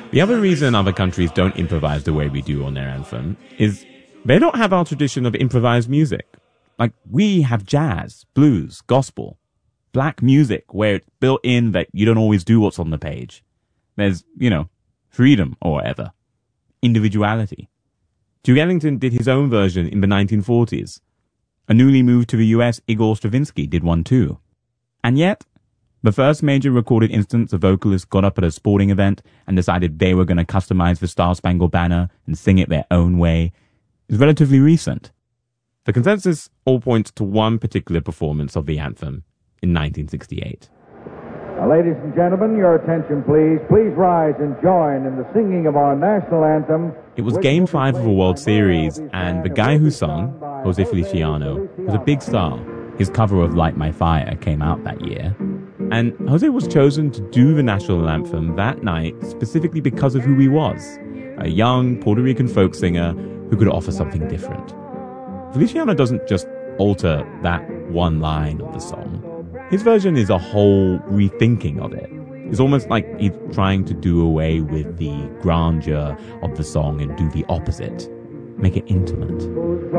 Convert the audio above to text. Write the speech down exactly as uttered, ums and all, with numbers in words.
The other reason other countries don't improvise the way we do on their anthem is they don't have our tradition of improvised music. Like, we have jazz, blues, gospel, black music, where it's built in that you don't always do what's on the page. There's, you know, freedom or whatever. Individuality. Duke Ellington did his own version in the nineteen forties. A newly moved to the U S Igor Stravinsky did one too. And yet, the first major recorded instance a vocalist got up at a sporting event and decided they were going to customize the Star Spangled Banner and sing it their own way is relatively recent. The consensus all points to one particular performance of the anthem in nineteen sixty-eight. Now, ladies and gentlemen, your attention please. Please rise and join in the singing of our national anthem. It was Game five of a World Series, and the guy who sung, Jose Feliciano, was a big star. His cover of Light My Fire came out that year. And Jose was chosen to do the national anthem that night specifically because of who he was. A young Puerto Rican folk singer who could offer something different. Feliciano doesn't just alter that one line of the song. His version is a whole rethinking of it. It's almost like he's trying to do away with the grandeur of the song and do the opposite. Make it intimate.